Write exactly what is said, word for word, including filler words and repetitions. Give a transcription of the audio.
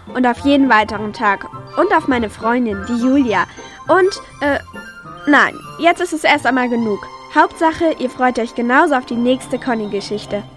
und auf jeden weiteren Tag. Und auf meine Freundin, die Julia. Und, äh, nein, jetzt ist es erst einmal genug. Hauptsache, ihr freut euch genauso auf die nächste Conny-Geschichte.